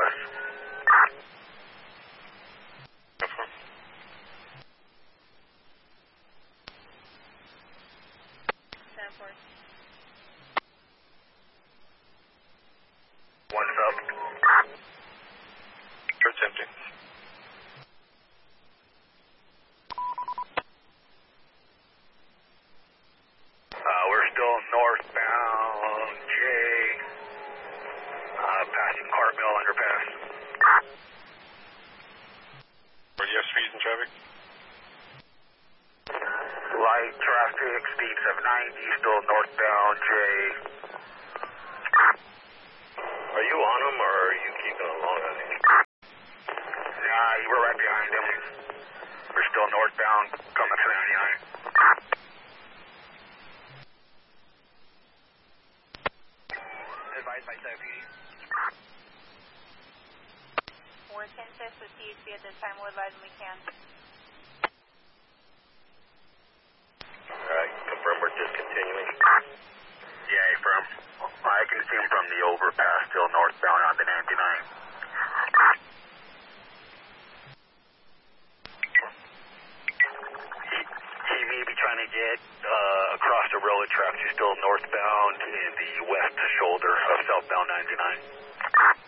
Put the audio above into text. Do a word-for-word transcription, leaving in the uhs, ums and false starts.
overpass. ten four. One's up. Sure, it's empty. Uh, we're still northbound, Jay. Uh, passing Cartmill underpass. Are you have speeds in traffic? Light traffic, speeds of ninety, still northbound, Jay. Are you on them or are you keeping along on it? Nah, you were right behind him. We're still northbound, coming to ninety-nine. Advised by P D. We're ten six with P H B at this time. We'll advise when we can. Alright, confirm we're discontinuing. Yeah, from. I can see him from the overpass, still northbound on the ninety-nine. He, he may be trying to get uh, across the railroad tracks. He's still northbound in the west shoulder of southbound ninety-nine.